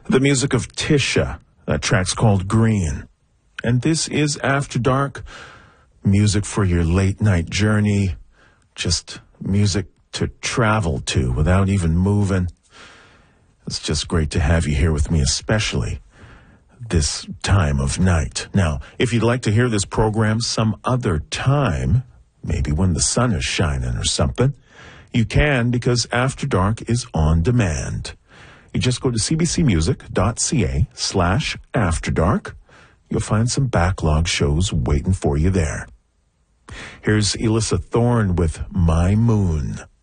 The music of Tisha. That track's called Green. And this is After Dark. Music for your late night journey. Just music to travel to without even moving. It's just great to have you here with me, especially this time of night. Now, if you'd like to hear this program some other time, maybe when the sun is shining or something, you can, because After Dark is on demand. You just go to cbcmusic.ca/afterdark. You'll find some backlog shows waiting for you there. Here's Elissa Thorne with My Moon.